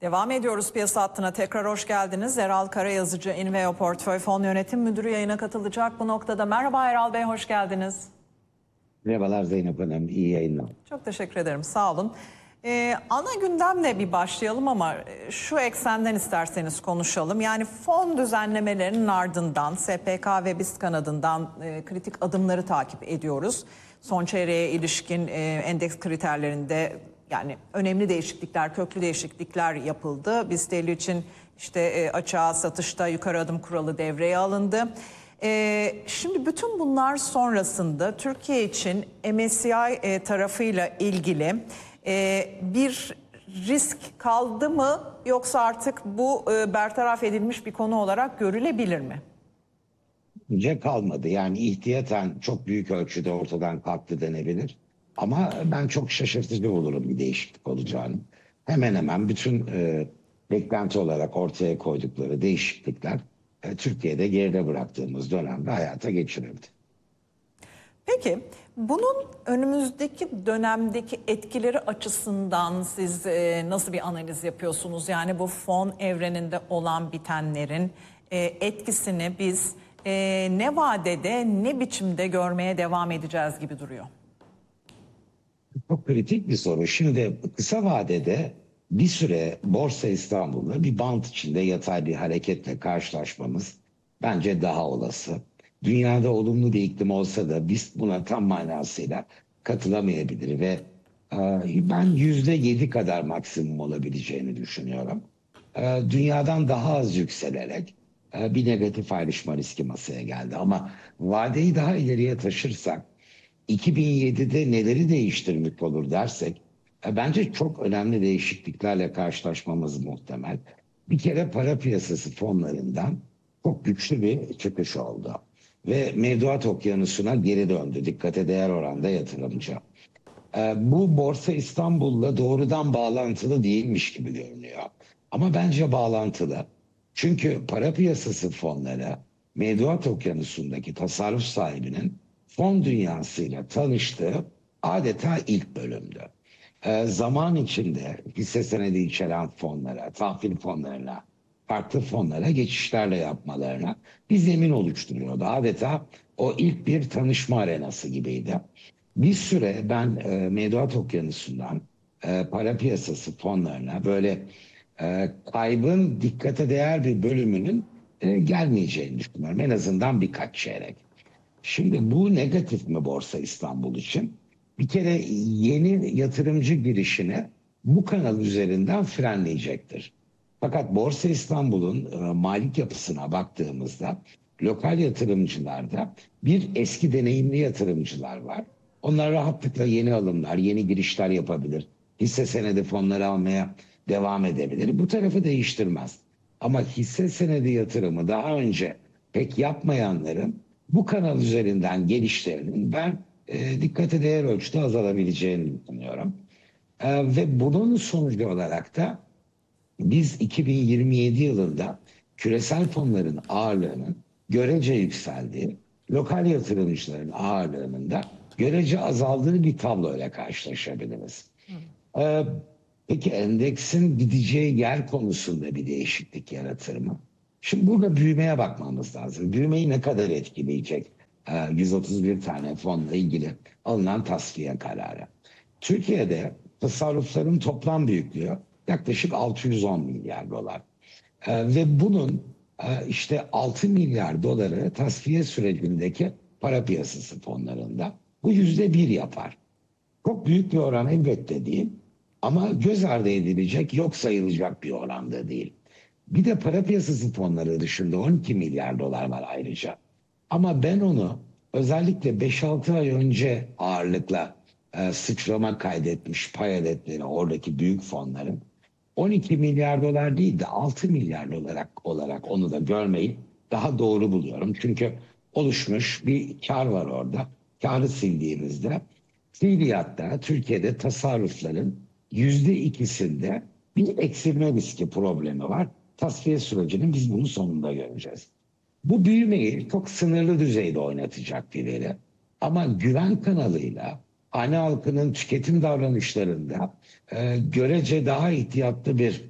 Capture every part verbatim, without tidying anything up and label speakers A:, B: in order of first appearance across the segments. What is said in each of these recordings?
A: Devam ediyoruz piyasa hattına. Tekrar hoş geldiniz. Eral Karayazıcı, Inveo Portföy Fon Yönetim Müdürü yayına katılacak bu noktada. Merhaba Eral Bey, hoş geldiniz.
B: Merhabalar Zeynep Hanım, iyi yayınlar.
A: Çok teşekkür ederim, sağ olun. Ee, ana gündemle bir başlayalım ama şu eksenden isterseniz konuşalım. Yani fon düzenlemelerinin ardından S P K ve BIST kanadından e, kritik adımları takip ediyoruz. Son çeyreğe ilişkin e, endeks kriterlerinde yani önemli değişiklikler, köklü değişiklikler yapıldı. BIST elli için işte e, açığa satışta yukarı adım kuralı devreye alındı. Ee, şimdi bütün bunlar sonrasında Türkiye için M S C I e, tarafıyla ilgili e, bir risk kaldı mı, yoksa artık bu e, bertaraf edilmiş bir konu olarak görülebilir mi?
B: Önce kalmadı. Yani ihtiyaten çok büyük ölçüde ortadan kalktı denebilir. Ama ben çok şaşırtıcı bulurum bir değişiklik olacağını. Hemen hemen bütün e, beklenti olarak ortaya koydukları değişiklikler e, Türkiye'de geride bıraktığımız dönemde hayata geçirildi.
A: Peki bunun önümüzdeki dönemdeki etkileri açısından siz e, nasıl bir analiz yapıyorsunuz? Yani bu fon evreninde olan bitenlerin e, etkisini biz e, ne vadede ne biçimde görmeye devam edeceğiz gibi duruyor?
B: Çok kritik bir soru. Şimdi kısa vadede bir süre Borsa İstanbul'da bir bant içinde yatay bir hareketle karşılaşmamız bence daha olası. Dünyada olumlu bir iklim olsa da biz buna tam manasıyla katılamayabilir ve e, ben yüzde yedi kadar maksimum olabileceğini düşünüyorum. E, dünyadan daha az yükselerek e, bir negatif ayrışma riski masaya geldi. Ama vadeyi daha ileriye taşırsak iki bin yedide neleri değiştirmek olur dersek e, bence çok önemli değişikliklerle karşılaşmamız muhtemel. Bir kere para piyasası fonlarından çok güçlü bir çıkış oldu. Ve mevduat okyanusuna geri döndü. Dikkate değer oranda yatırımcı. E, bu Borsa İstanbul'la doğrudan bağlantılı değilmiş gibi görünüyor. Ama bence bağlantılı. Çünkü para piyasası fonları mevduat okyanusundaki tasarruf sahibinin fon dünyasıyla tanıştığı adeta ilk bölümdü. E, zaman içinde hisse senedi içeren fonlara, tahvil fonlarına, farklı fonlara geçişlerle yapmalarına bir zemin oluşturuyordu. Adeta o ilk bir tanışma arenası gibiydi. Bir süre ben e, mevduat okyanusundan e, para piyasası fonlarına böyle e, kaybın dikkate değer bir bölümünün e, gelmeyeceğini düşünüyorum. En azından birkaç çeyrek. Şimdi bu negatif mi Borsa İstanbul için? Bir kere yeni yatırımcı girişini bu kanal üzerinden frenleyecektir. Fakat Borsa İstanbul'un e, malik yapısına baktığımızda lokal yatırımcılarda bir eski deneyimli yatırımcılar var. Onlar rahatlıkla yeni alımlar, yeni girişler yapabilir. Hisse senedi fonları almaya devam edebilir. Bu tarafı değiştirmez. Ama hisse senedi yatırımı daha önce pek yapmayanların bu kanal üzerinden gelişlerinin ben e, dikkate değer ölçüde azalabileceğini düşünüyorum. E, ve bunun sonucu olarak da biz iki bin yirmi yedi yılında küresel fonların ağırlığının görece yükseldiği, lokal yatırımcıların ağırlığının da görece azaldığı bir tabloyla karşılaşabiliriz. Ee, peki endeksin gideceği yer konusunda bir değişiklik yaratır mı? Şimdi burada büyümeye bakmamız lazım. Büyümeyi ne kadar etkileyecek? Ee, yüz otuz bir tane fonla ilgili alınan tasfiye kararı. Türkiye'de tasarrufların toplam büyüklüğü yaklaşık altı yüz on milyar dolar. Ee, ve bunun e, işte altı milyar doları tasfiye sürecindeki para piyasası fonlarında. Bu yüzde bir yapar. Çok büyük bir oran elbette değil. Ama göz ardı edilecek, yok sayılacak bir oranda değil. Bir de para piyasası fonları dışında on iki milyar dolar var ayrıca. Ama ben onu özellikle beş altı ay önce ağırlıkla e, sıçrama kaydetmiş pay adetleri oradaki büyük fonların on iki milyar dolar değil de altı milyar dolar olarak onu da görmeyi daha doğru buluyorum. Çünkü oluşmuş bir kar var orada. Karı sildiğimizde fiiliyatta Türkiye'de tasarrufların yüzde ikisinde bir eksilme riski problemi var. Tasfiye sürecinin biz bunu sonunda göreceğiz. Bu büyümeyi çok sınırlı düzeyde oynatacak bir veri. Ama güven kanalıyla hane halkının tüketim davranışlarında e, görece daha ihtiyatlı bir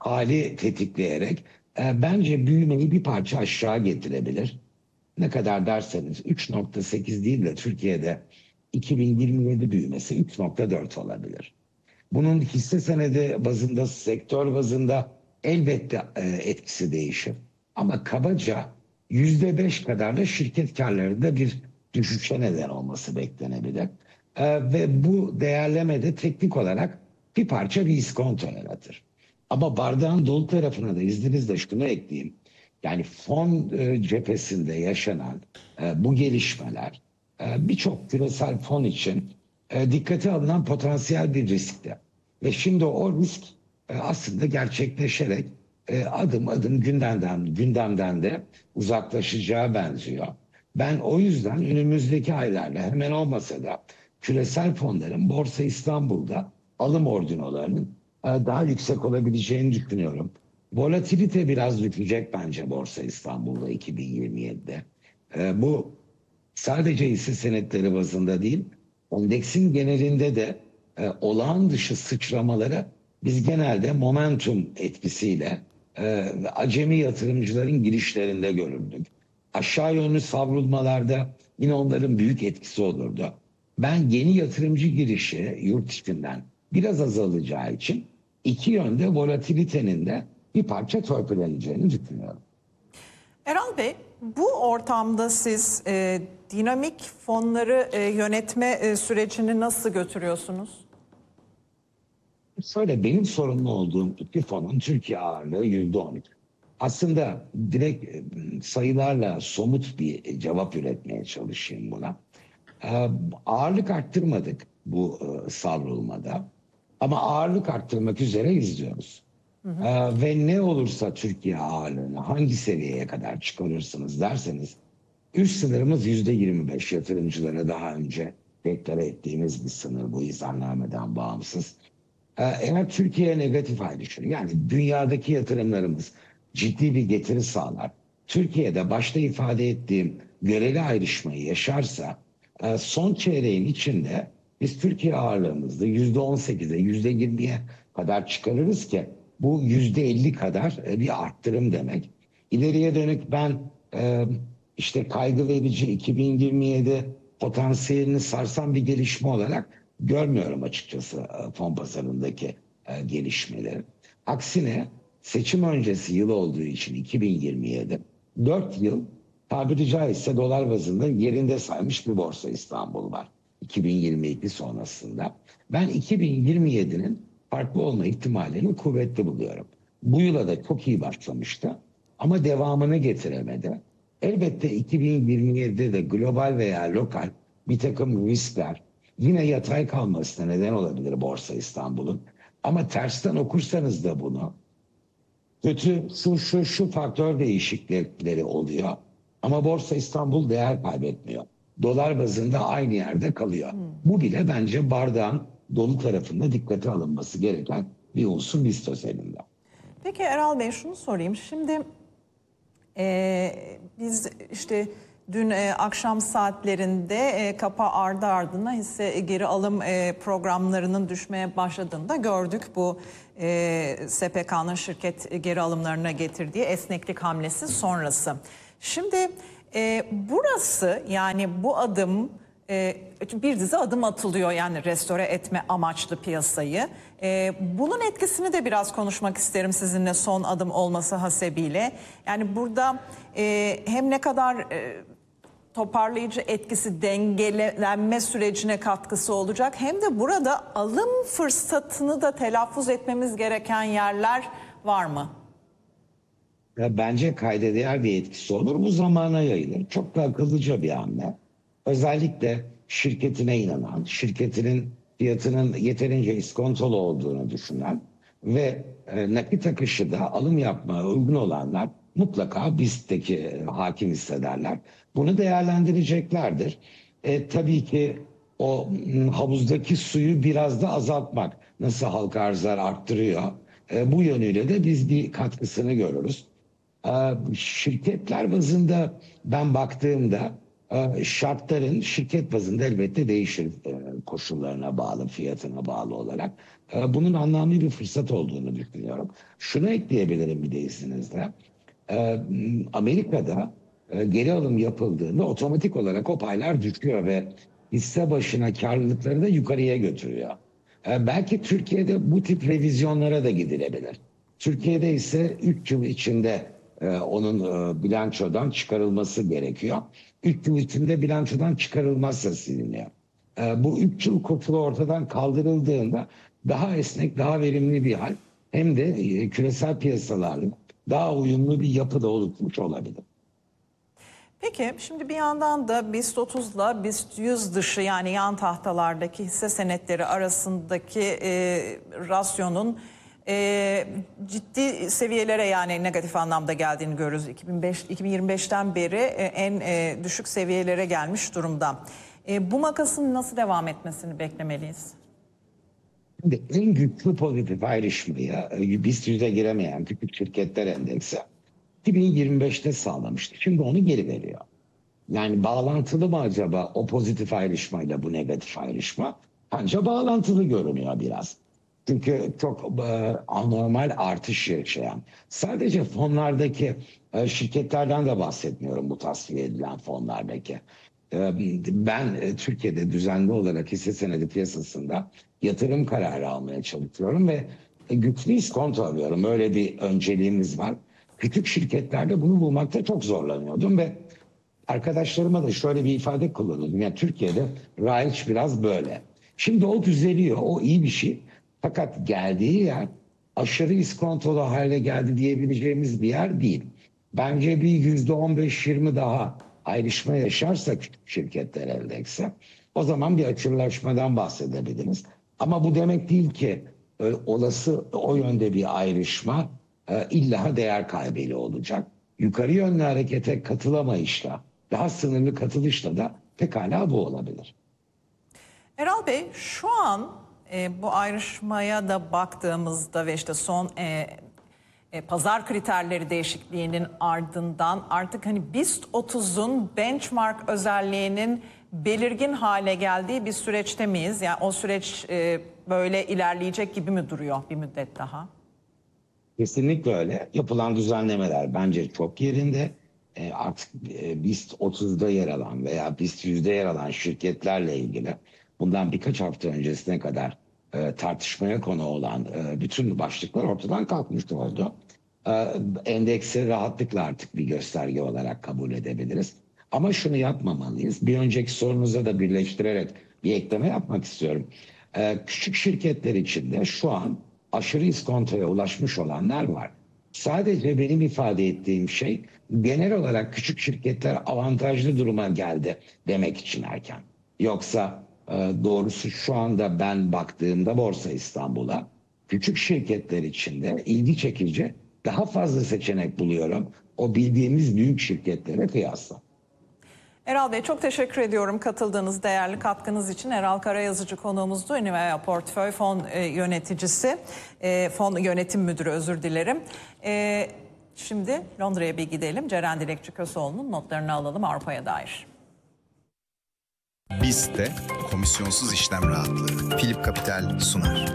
B: hali tetikleyerek e, bence büyümeyi bir parça aşağı getirebilir. Ne kadar derseniz üç nokta sekiz değil de Türkiye'de iki bin yirmi yedi büyümesi üç nokta dört olabilir. Bunun hisse senedi bazında, sektör bazında elbette e, etkisi değişir. Ama kabaca yüzde beş kadar da şirket karlarında bir düşüşe neden olması beklenebilir. E, ve bu değerlemede teknik olarak bir parça bir iskonto yaratır. Ama bardağın dolu tarafına da izninizle şunu ekleyeyim. Yani fon e, cephesinde yaşanan e, bu gelişmeler e, birçok küresel fon için e, dikkate alınan potansiyel bir riskti. Ve şimdi o risk e, aslında gerçekleşerek e, adım adım gündemden gündemden de uzaklaşacağı benziyor. Ben o yüzden önümüzdeki aylarla hemen olmasa da küresel fonların Borsa İstanbul'da alım ordinolarının e, daha yüksek olabileceğini düşünüyorum. Volatilite biraz düşecek bence Borsa İstanbul'da iki bin yirmi yedide. E, bu sadece hisse senetleri bazında değil, endeksin genelinde de e, olağan dışı sıçramaları biz genelde momentum etkisiyle e, acemi yatırımcıların girişlerinde görürdük. Aşağı yönlü savrulmalarda yine onların büyük etkisi olurdu. Ben yeni yatırımcı girişi yurt içinden biraz azalacağı için iki yönde volatilitenin de bir parça törpüleneceğini düşünüyorum.
A: Erol Bey, bu ortamda siz e, dinamik fonları e, yönetme e, sürecini nasıl götürüyorsunuz?
B: Söyle benim sorumlu olduğum iki fonun Türkiye ağırlığı yüzde on üç. Aslında direkt e, sayılarla somut bir cevap üretmeye çalışayım buna. Ee, ağırlık arttırmadık bu e, savrulmada. Ama ağırlık arttırmak üzere izliyoruz. Hı hı. Ee, ve ne olursa Türkiye ağırlığını hangi seviyeye kadar çıkarırsınız derseniz üst sınırımız yüzde yirmi beş, yatırımcılara daha önce deklare ettiğimiz bir sınır, bu izannameden bağımsız. Ee, eğer Türkiye'ye negatif ayrışır, yani dünyadaki yatırımlarımız ciddi bir getiri sağlar, Türkiye'de başta ifade ettiğim göreli ayrışmayı yaşarsa e, son çeyreğin içinde biz Türkiye ağırlığımızda yüzde on sekize, yüzde yirmiye kadar çıkarırız ki bu yüzde elli kadar e, bir arttırım demek. İleriye dönük ben e, işte kaygı verici iki bin yirmi yedi potansiyelini sarsan bir gelişme olarak görmüyorum açıkçası e, fon pazarındaki e, gelişmeleri. Aksine seçim öncesi yıl olduğu için iki bin yirmi yedi dört yıl tabiri caizse dolar bazında yerinde saymış bir Borsa İstanbul var. iki bin yirmi iki sonrasında. Ben iki bin yirmi yedinin farklı olma ihtimalini kuvvetli buluyorum. Bu yıla da çok iyi başlamıştı ama devamını getiremedi. Elbette iki bin yirmi yedide de global veya lokal bir takım riskler yine yatay kalmasına neden olabilir Borsa İstanbul'un. Ama tersten okursanız da bunu kötü şu şu şu faktör değişiklikleri oluyor. Ama Borsa İstanbul değer kaybetmiyor. Dolar bazında aynı yerde kalıyor. Hmm. Bu bile bence bardağın dolu tarafında dikkate alınması gereken bir unsur BIST özelinde.
A: Peki Erol Bey, şunu sorayım. Şimdi e, biz işte dün e, akşam saatlerinde e, kapa ardı ardına hisse geri alım e, programlarının düşmeye başladığını da gördük. Bu e, S P K'nın şirket geri alımlarına getirdiği esneklik hamlesi sonrası. Şimdi e, burası, yani bu adım, e, bir dizi adım atılıyor yani restore etme amaçlı piyasayı. E, bunun etkisini de biraz konuşmak isterim sizinle, son adım olması hasebiyle. Yani burada e, hem ne kadar e, toparlayıcı etkisi, dengelenme sürecine katkısı olacak, hem de burada alım fırsatını da telaffuz etmemiz gereken yerler var mı?
B: Ya bence kayda değer bir etkisi olur. Bu zamana yayılır. Çok da akıllıca bir hamle. Özellikle şirketine inanan, şirketinin fiyatının yeterince iskontolu olduğunu düşünen ve e, nakit akışı da alım yapmaya uygun olanlar mutlaka BIST'teki e, hakim hissederler. Bunu değerlendireceklerdir. E, tabii ki o m, havuzdaki suyu biraz da azaltmak nasıl halka arzlar arttırıyor. E, bu yönüyle de biz bir katkısını görürüz. Şirketler bazında ben baktığımda E, şartların şirket bazında elbette değişir, e, koşullarına bağlı, fiyatına bağlı olarak. E, bunun anlamlı bir fırsat olduğunu düşünüyorum. Şunu ekleyebilirim bir de izninizle. E, Amerika'da e, geri alım yapıldığında otomatik olarak o paylar düşüyor ve hisse başına karlılıkları da yukarıya götürüyor. E, belki Türkiye'de bu tip revizyonlara da gidilebilir. Türkiye'de ise üç yıl içinde e, onun e, bilançodan çıkarılması gerekiyor. üç yıl içinde bilançodan çıkarılmazsa siliniyor. E, bu üç yıl koşulu ortadan kaldırıldığında daha esnek, daha verimli bir hal hem de e, küresel piyasalarla daha uyumlu bir yapı da oluşmuş olabilir.
A: Peki şimdi bir yandan da BIST otuzla BIST yüz dışı yani yan tahtalardaki hisse senetleri arasındaki e, rasyonun e, ciddi seviyelere yani negatif anlamda geldiğini görüyoruz. iki bin beş, iki bin yirmi beşten beri e, en e, düşük seviyelere gelmiş durumda. E, bu makasın nasıl devam etmesini beklemeliyiz?
B: Şimdi en güçlü pozitif ayrışmayı e, BIST yüze giremeyen küçük şirketler endeksi iki bin yirmi beşte sağlamıştı. Şimdi onu geri veriyor. Yani bağlantılı mı acaba o pozitif ayrışmayla bu negatif ayrışma? Bence bağlantılı görünüyor biraz. Çünkü çok e, anormal artış yaşayan. Sadece fonlardaki e, şirketlerden de bahsetmiyorum, bu tasfiye edilen fonlardaki. E, ben e, Türkiye'de düzenli olarak hisse senedi piyasasında yatırım kararı almaya çalışıyorum ve e, güçlü iskonto alıyorum. Öyle bir önceliğimiz var. Küçük şirketlerde bunu bulmakta çok zorlanıyordum ve arkadaşlarıma da şöyle bir ifade kullanıyordum. Yani Türkiye'de raiç biraz böyle. Şimdi o düzeliyor, o iyi bir şey. Fakat geldiği yer aşırı iskontolu hale geldi diyebileceğimiz bir yer değil. Bence bir yüzde on beş yirmi daha ayrışma yaşarsak küçük şirketler endekse o zaman bir açıklaşmadan bahsedebiliriz. Ama bu demek değil ki e, olası o yönde bir ayrışma e, illa değer kaybıyla olacak. Yukarı yönlü harekete katılamayışla, daha sınırlı katılışla da pekala bu olabilir.
A: Erol Bey şu an e, bu ayrışmaya da baktığımızda ve işte son e, e, pazar kriterleri değişikliğinin ardından artık hani BIST otuzun benchmark özelliğinin belirgin hale geldiği bir süreçte miyiz? Yani o süreç e, böyle ilerleyecek gibi mi duruyor bir müddet daha?
B: Kesinlikle öyle. Yapılan düzenlemeler bence çok yerinde. E, artık e, BIST otuzda yer alan veya BIST yüzde yer alan şirketlerle ilgili bundan birkaç hafta öncesine kadar e, tartışmaya konu olan e, bütün başlıklar ortadan kalkmış oldu. E, endeksi rahatlıkla artık bir gösterge olarak kabul edebiliriz. Ama şunu yapmamalıyız. Bir önceki sorunuza da birleştirerek bir ekleme yapmak istiyorum. E, küçük şirketler içinde şu an aşırı iskontoya ulaşmış olanlar var. Sadece benim ifade ettiğim şey genel olarak küçük şirketler avantajlı duruma geldi demek için erken. Yoksa e, doğrusu şu anda ben baktığımda Borsa İstanbul'a küçük şirketler içinde ilgi çekici daha fazla seçenek buluyorum o bildiğimiz büyük şirketlere kıyasla.
A: Erol Bey çok teşekkür ediyorum katıldığınız değerli katkınız için. Erol Karayazıcı konuğumuzdu. Nivea Portföy Fon e, Yöneticisi, e, Fon Yönetim Müdürü özür dilerim. E, şimdi Londra'ya bir gidelim. Ceren Dilekçi Köseoğlu'nun notlarını alalım Avrupa'ya dair.
C: BIST'te komisyonsuz işlem rahatlığı. Philip Capital sunar.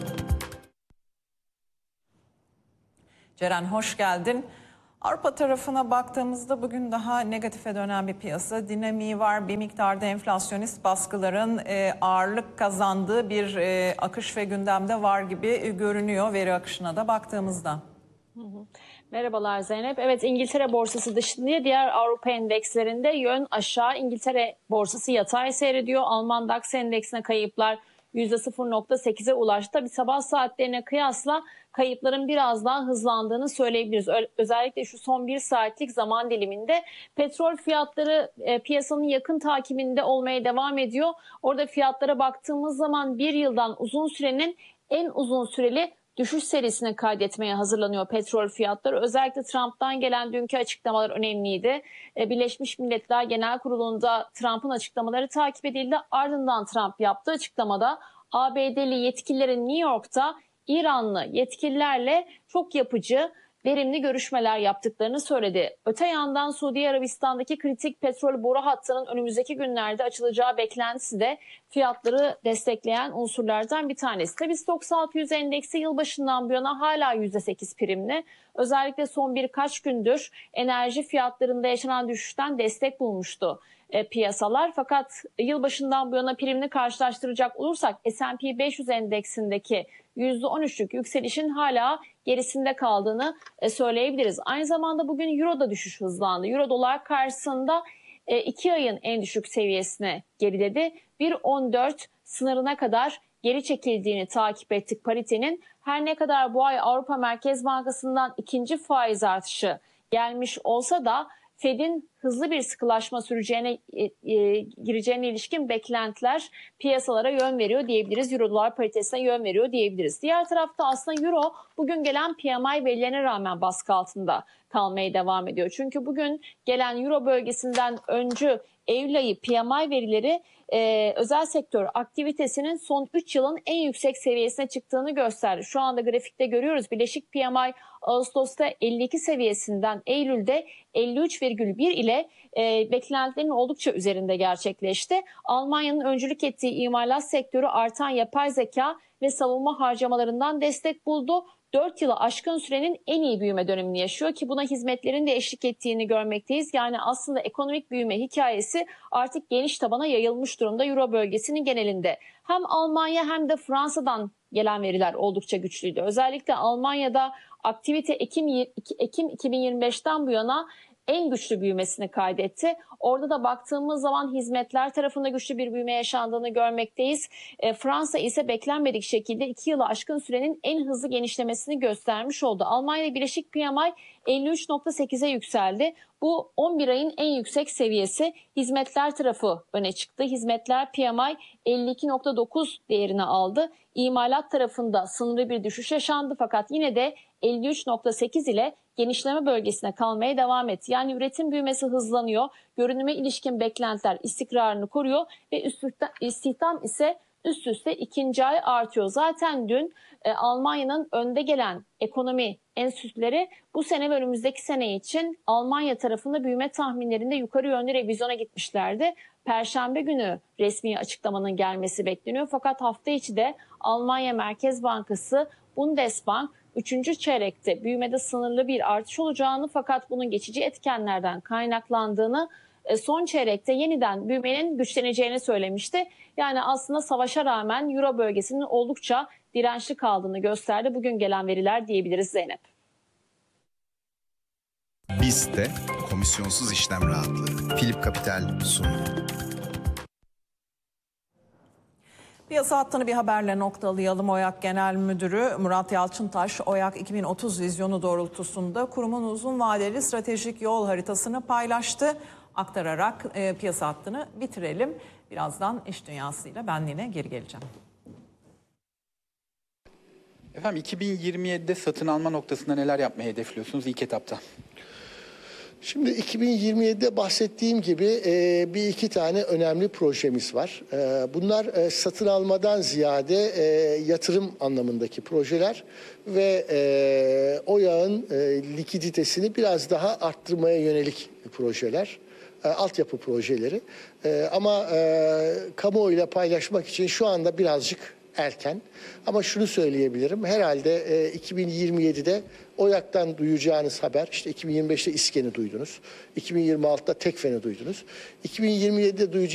A: Ceren hoş geldin. Avrupa tarafına baktığımızda bugün daha negatife dönen bir piyasa dinamiği var. Bir miktarda enflasyonist baskıların e, ağırlık kazandığı bir e, akış ve gündemde var gibi e, görünüyor veri akışına da baktığımızda.
D: Hı hı. Merhabalar Zeynep. Evet, İngiltere borsası dışında diğer Avrupa endekslerinde yön aşağı. İngiltere borsası yatay seyrediyor. Alman DAX endeksine kayıplar yüzde sıfır nokta sekize ulaştı. Tabii sabah saatlerine kıyasla kayıpların biraz daha hızlandığını söyleyebiliriz. Özellikle şu son bir saatlik zaman diliminde petrol fiyatları e, piyasanın yakın takibinde olmaya devam ediyor. Orada fiyatlara baktığımız zaman bir yıldan uzun sürenin en uzun süreli düşüş serisine kaydetmeye hazırlanıyor petrol fiyatları. Özellikle Trump'tan gelen dünkü açıklamalar önemliydi. Birleşmiş Milletler Genel Kurulu'nda Trump'ın açıklamaları takip edildi. Ardından Trump yaptığı açıklamada A B D'li yetkililerin New York'ta İranlı yetkililerle çok yapıcı verimli görüşmeler yaptıklarını söyledi. Öte yandan Suudi Arabistan'daki kritik petrol boru hattının önümüzdeki günlerde açılacağı beklentisi de fiyatları destekleyen unsurlardan bir tanesi. Tabii Stoxx altı yüz endeksi yılbaşından bu yana hala yüzde sekiz primli. Özellikle son birkaç gündür enerji fiyatlarında yaşanan düşüşten destek bulmuştu e, piyasalar. Fakat yılbaşından bu yana primini karşılaştıracak olursak S and P beş yüz endeksindeki yüzde on üçlük yükselişin hala gerisinde kaldığını e, söyleyebiliriz. Aynı zamanda bugün Euro'da düşüş hızlandı. Euro dolar karşısında e, iki ayın en düşük seviyesine geriledi. bir nokta on dört sınırına kadar geri çekildiğini takip ettik paritenin. Her ne kadar bu ay Avrupa Merkez Bankası'ndan ikinci faiz artışı gelmiş olsa da Fed'in hızlı bir sıkılaşma süreceğine e, e, gireceğine ilişkin beklentiler piyasalara yön veriyor diyebiliriz. Euro dolar paritesine yön veriyor diyebiliriz. Diğer tarafta aslında Euro bugün gelen P M I verilerine rağmen baskı altında kalmaya devam ediyor. Çünkü bugün gelen Euro bölgesinden öncü Eylül ayı P M I verileri e, özel sektör aktivitesinin son üç yılın en yüksek seviyesine çıktığını gösterdi. Şu anda grafikte görüyoruz. Birleşik P M I Ağustos'ta elli iki seviyesinden Eylül'de elli üç virgül bir ile e, beklentilerin oldukça üzerinde gerçekleşti. Almanya'nın öncülük ettiği imalat sektörü artan yapay zeka ve savunma harcamalarından destek buldu. dört yılı aşkın sürenin en iyi büyüme dönemini yaşıyor ki buna hizmetlerin de eşlik ettiğini görmekteyiz. Yani aslında ekonomik büyüme hikayesi artık geniş tabana yayılmış durumda Euro bölgesinin genelinde. Hem Almanya hem de Fransa'dan gelen veriler oldukça güçlüydü. Özellikle Almanya'da aktivite Ekim, Ekim iki bin yirmi beşten bu yana en güçlü büyümesini kaydetti. Orada da baktığımız zaman hizmetler tarafında güçlü bir büyüme yaşandığını görmekteyiz. E, Fransa ise beklenmedik şekilde iki yılı aşkın sürenin en hızlı genişlemesini göstermiş oldu. Almanya Birleşik P M I elli üç nokta sekize yükseldi. Bu on bir ayın en yüksek seviyesi. Hizmetler tarafı öne çıktı. Hizmetler P M I elli iki nokta dokuz değerini aldı. İmalat tarafında sınırlı bir düşüş yaşandı fakat yine de elli üç nokta sekiz ile genişleme bölgesine kalmaya devam etti. Yani üretim büyümesi hızlanıyor. Görünüme ilişkin beklentiler istikrarını koruyor ve istihdam ise üst üste ikinci ay artıyor. Zaten dün e, Almanya'nın önde gelen ekonomi enstitüleri bu sene ve önümüzdeki sene için Almanya tarafında büyüme tahminlerinde yukarı yönlü revizyona gitmişlerdi. Perşembe günü resmi açıklamanın gelmesi bekleniyor. Fakat hafta içi de Almanya Merkez Bankası Bundesbank üçüncü çeyrekte büyümede sınırlı bir artış olacağını fakat bunun geçici etkenlerden kaynaklandığını, son çeyrekte yeniden büyümenin güçleneceğini söylemişti. Yani aslında savaşa rağmen Euro bölgesinin oldukça dirençli kaldığını gösterdi bugün gelen veriler diyebiliriz Zeynep.
C: BIST'te komisyonsuz işlem rahatlığı. Philip Capital sunuyor.
A: Piyasa hattını bir haberle noktalayalım. OYAK Genel Müdürü Murat Yalçıntaş, OYAK iki bin otuz vizyonu doğrultusunda kurumun uzun vadeli stratejik yol haritasını paylaştı. Aktararak e, piyasa hattını bitirelim. Birazdan iş dünyasıyla ben yine geri geleceğim.
E: Efendim iki bin yirmi yedide satın alma noktasında neler yapmayı hedefliyorsunuz ilk etapta?
F: Şimdi iki bin yirmi yedide bahsettiğim gibi e, bir iki tane önemli projemiz var. E, bunlar e, satın almadan ziyade e, yatırım anlamındaki projeler ve e, OYAK'ın e, likiditesini biraz daha arttırmaya yönelik projeler. E, altyapı projeleri. E, ama e, kamuoyuyla paylaşmak için şu anda birazcık erken. Ama şunu söyleyebilirim. Herhalde e, iki bin yirmi yedide OYAK'tan duyacağınız haber, işte iki bin yirmi beşte İSKEN'i duydunuz. iki bin yirmi altıda Tekfen'i duydunuz. iki bin yirmi yedide duyacağınız